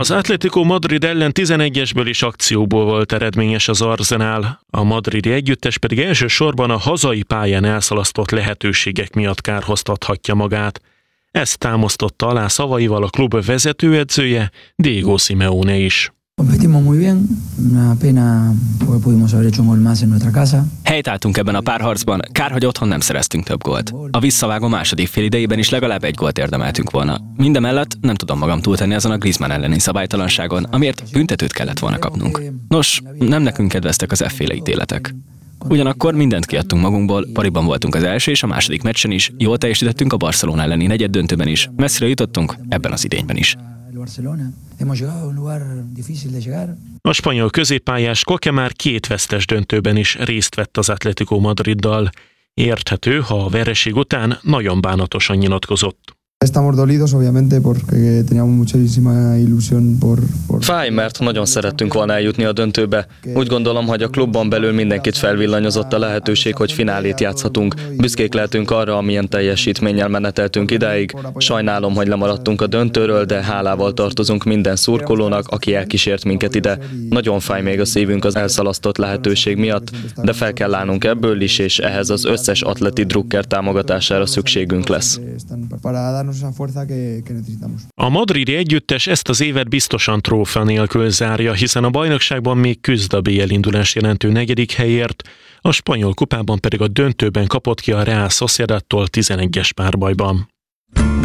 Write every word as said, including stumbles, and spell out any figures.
Az Atlético Madrid ellen tizenegyesből is akcióból volt eredményes az Arsenal, a madridi együttes pedig elsősorban a hazai pályán elszalasztott lehetőségek miatt kárhoztathatja magát. Ezt támasztotta alá szavaival a klub vezetőedzője, Diego Simeone is. Helytálltunk ebben a párharcban, kár, hogy otthon nem szereztünk több gólt. A visszavágó második fél idejében is legalább egy gólt érdemeltünk volna. Mindemellett nem tudom magam túltenni azon a Griezmann elleni szabálytalanságon, amiért büntetőt kellett volna kapnunk. Nos, nem nekünk kedveztek az efféle ítéletek. Ugyanakkor mindent kiadtunk magunkból, pariban voltunk az első és a második meccsen is, jól teljesítettünk a Barcelona elleni negyeddöntőben is, messzire jutottunk ebben az idényben is. A spanyol középpályás Koke már két vesztes döntőben is részt vett az Atlético Madriddal. Érthető, ha a vereség után nagyon bánatosan nyilatkozott. Estamos dolidos, obviamente, porque teníamos muchísima ilusión por, por... Fáj, mert nagyon szerettünk volna eljutni a döntőbe. Úgy gondolom, hogy a klubban belül mindenkit felvillanyozott a lehetőség, hogy finálét játszhatunk. Büszkék lehetünk arra, amilyen teljesítménnyel meneteltünk idáig. Sajnálom, hogy lemaradtunk a döntőről, de hálával tartozunk minden szurkolónak, aki elkísért minket ide. Nagyon fáj még a szívünk az elszalasztott lehetőség miatt, de fel kell állnunk ebből is, és ehhez az összes atleti drukker támogatására szükségünk lesz. A madridi együttes ezt az évet biztosan trófea nélkül zárja, hiszen a bajnokságban még küzd a bé el indulás jelentő negyedik helyért, a spanyol kupában pedig a döntőben kapott ki a Real Sociedadtól tizenegyes párbajban.